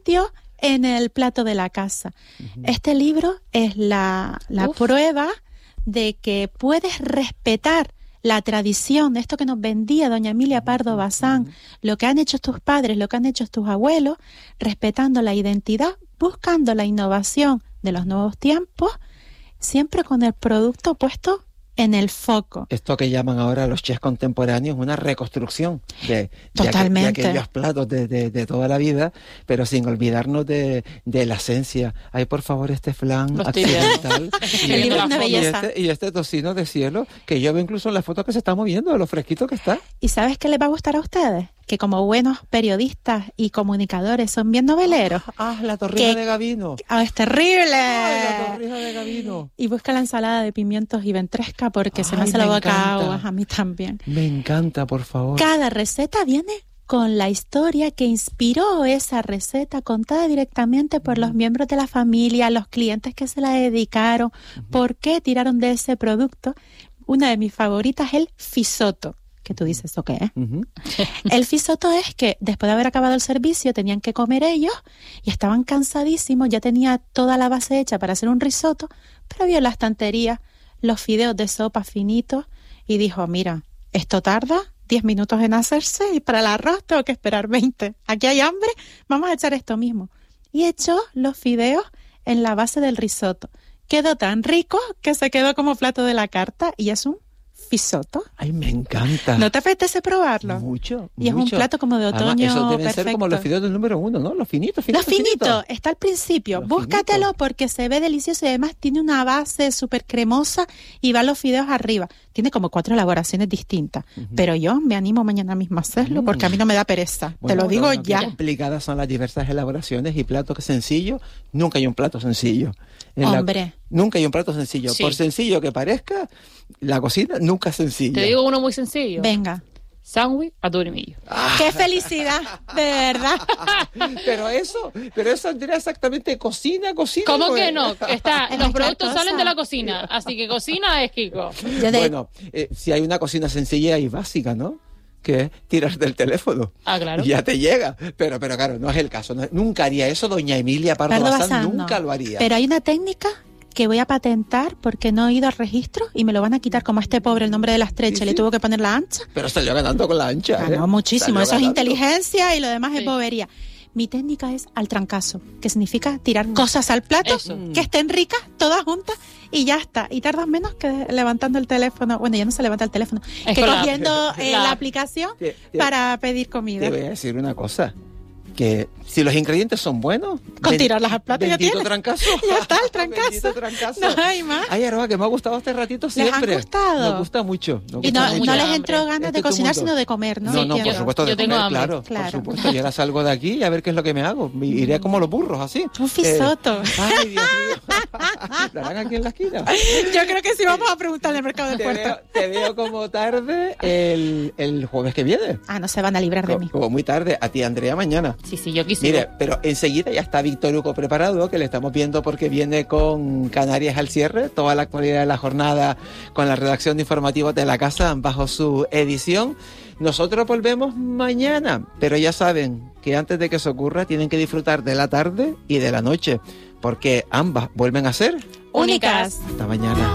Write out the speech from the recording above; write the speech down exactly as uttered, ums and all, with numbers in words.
sitio en el plato de la casa. Uh-huh. Este libro es la, la prueba de que puedes respetar la tradición, esto que nos vendía doña Emilia Pardo Bazán, lo que han hecho tus padres, lo que han hecho tus abuelos, respetando la identidad, buscando la innovación de los nuevos tiempos, siempre con el producto puesto en el foco. Esto que llaman ahora los chefs contemporáneos, una reconstrucción de, Totalmente. de, aqu- de aquellos platos de, de, de toda la vida, pero sin olvidarnos de, de la esencia. Ay, por favor, este flan accidental. y, el libro es una y, belleza. este, y este tocino de cielo, que yo veo incluso en la foto que se está moviendo, de lo fresquito que está. ¿Y sabes qué les va a gustar a ustedes? Que como buenos periodistas y comunicadores son bien noveleros. Ah, ah la torrija que, de Gavino. Ah, es terrible. Ay, la torrija de Gavino. Y busca la ensalada de pimientos y ventresca porque Ay, se me hace la boca encanta. aguas, a mí también. Me encanta, por favor. Cada receta viene con la historia que inspiró esa receta, contada directamente por los miembros de la familia, los clientes que se la dedicaron, uh-huh. por qué tiraron de ese producto. Una de mis favoritas es el fisoto. Que tú dices, ¿eso qué es? Uh-huh. El fisoto es que después de haber acabado el servicio tenían que comer ellos y estaban cansadísimos, ya tenía toda la base hecha para hacer un risotto, pero vio en la estantería los fideos de sopa finitos y dijo, mira, esto tarda diez minutos en hacerse y para el arroz tengo que esperar veinte. Aquí hay hambre, vamos a echar esto mismo. Y echó los fideos en la base del risotto. Quedó tan rico que se quedó como plato de la carta y es un fisoto. Ay, me encanta. ¿No te apetece probarlo? Mucho, Y mucho. es un plato como de otoño. Además, esos deben perfecto. ser como los fideos del número uno, ¿no? Los finitos, finitos, Los finitos, finitos. está al principio. Los Búscatelo finitos. porque se ve delicioso y además tiene una base súper cremosa y van los fideos arriba. Tiene como cuatro elaboraciones distintas. Uh-huh. Pero yo me animo mañana mismo a hacerlo uh-huh. porque a mí no me da pereza. Bueno, te lo digo bueno, ya. Qué complicadas son las diversas elaboraciones y platos sencillos. Nunca hay un plato sencillo. En Hombre. La, nunca hay un plato sencillo. Sí. Por sencillo que parezca, la cocina nunca es sencilla. Te digo uno muy sencillo. Venga. Sándwich a turimillo. Ah. ¡Qué felicidad! De verdad. Pero eso, pero eso, Andrea, exactamente cocina, cocina. ¿Cómo no que es? no? Está, Es los otra productos cosa. salen de la cocina, así que cocina es Kiko. Yo de- Bueno, eh, si hay una cocina sencilla y básica, ¿no? Que es tirar del teléfono. Ah, claro. Y ya te llega. Pero, pero claro, no es el caso. No, nunca haría eso doña Emilia Pardo Pardo Bazán, Bazán, nunca no. lo haría. Pero hay una técnica que voy a patentar porque no he ido al registro y me lo van a quitar como a este pobre el nombre de la estrecha. Sí, Le sí. tuvo que poner la ancha. Pero salió ganando con la ancha. Ganó ¿eh? muchísimo. Salió Eso es ganando. inteligencia y lo demás Sí. es bobería. Mi técnica es al trancazo, que significa tirar cosas al plato, Eso. que estén ricas, todas juntas, y ya está. Y tardas menos que levantando el teléfono. Bueno, ya no se levanta el teléfono. Es que con la- cogiendo eh, la- la aplicación Te- te- para pedir comida. Te voy a decir una cosa. Que si los ingredientes son buenos... Con ben- tirarlas al plato ya bendito tienes. trancazo. Ya está el trancazo. Bendito trancazo. No hay más. Ay, Aroa, que me ha gustado este ratito ¿Les han siempre. gustado? Nos gusta mucho. Nos Y gusta no, mucho. no les hambre. entró ganas Este de es tu cocinar, mundo. sino de comer, ¿no? No, no, Entiendo. por supuesto, Yo de tengo comer, hambre. claro, Claro. por supuesto. Yo ahora salgo de aquí y a ver qué es lo que me hago. Me Iré como los burros, así. Un fisoto. Eh, ay, Dios mío. ¿La harán aquí en la esquina? Yo creo que sí vamos a preguntarle al mercado del Te puerto. veo, te veo como tarde el, el jueves que viene. Ah, no se van a librar de mí. Como muy tarde. A ti, Andrea, mañana. Sí, sí, yo quisiera. Mire, pero enseguida ya está Víctor Hugo preparado, que le estamos viendo porque viene con Canarias al cierre, toda la actualidad de la jornada con la redacción de informativos de la casa bajo su edición. Nosotros volvemos mañana, pero ya saben que antes de que eso ocurra tienen que disfrutar de la tarde y de la noche, porque ambas vuelven a ser Únicas. hasta mañana.